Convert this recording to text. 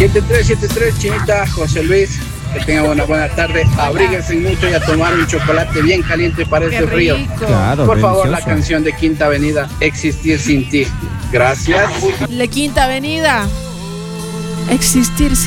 7373, Chinita, José Luis, que tengan una buena tarde. Abríguense mucho y a tomar un chocolate bien caliente para este frío. Claro, Por favor, la delicioso. canción de Quinta Avenida, Existir sin ti. Gracias. La Quinta Avenida. Existir